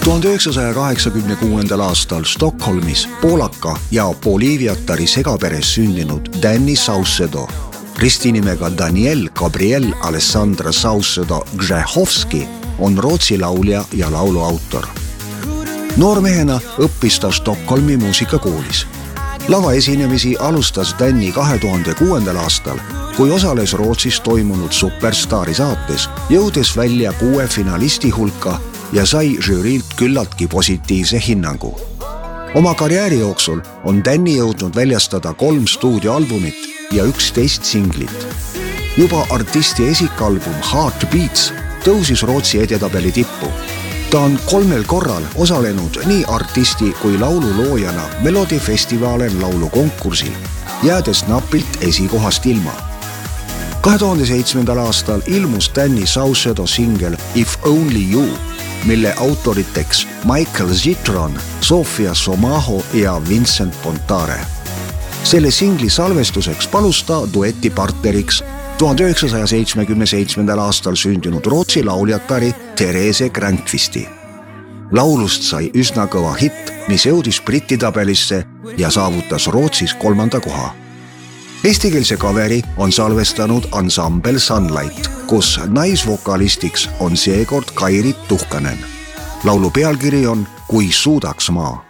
1986. aastal Stockholmis poolaka ja boliiviatari segaperes sündinud Danny Saucedo, ristinimega Daniel Gabriel Alessandra Saucedo-Grzechowski on Rootsi laulja ja lauluautor. Noormehena õppis ta Stockholmi muusikakoolis. Lavaesinemisi alustas Danny 2006. aastal, kui osales Rootsis toimunud Superstaari saates, jõudes välja 6 finalisti hulka ja sai žüriilt küllaltki positiivse hinnangu. Oma karjääri jooksul on Danny jõudnud väljastada 3 stuudioalbumit ja 11 singlit. Juba artisti esikalbum Heartbeats tõusis Rootsi edetabeli tippu. Ta on 3 korral osalenud nii artisti kui laululoojana Melodifestivalen laulukonkursil, jäädes napilt esikohast ilma. 2007. aastal ilmus Danny Saucedo singel If Only You, mille autoriteks Michael Zitron, Sofia Somaho ja Vincent Pontare. Selle singli salvestuseks palus ta duetipartneriks 1977. aastal sündinud Rootsi lauljatari Therese Grandqvisti. Laulust sai üsna kõva hitt, mis jõudis Briti-tabelisse ja saavutas Rootsis 3. koha. Eestikeelse kaveri on salvestanud ansambel Sunlight, kus naisvokalistiks on seekord Kairit Tuhkanen. Laulu pealkiri on Kui suudaks maa.